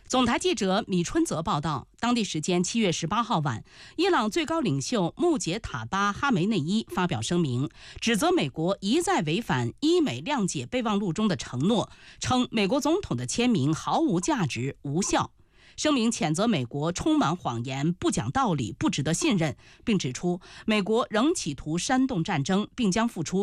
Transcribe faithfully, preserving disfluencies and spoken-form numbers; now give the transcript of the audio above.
总台记者米春泽报道，当地时间七月十八号晚，伊朗最高领袖穆杰塔巴·哈梅内伊发表声明，指责美国一再违反伊美谅解备忘录中的承诺，称美国总统的签名毫无价值、无效。声明谴责美国充满谎言、不讲道理、不值得信任，并指出美国仍企图煽动战争，并将付出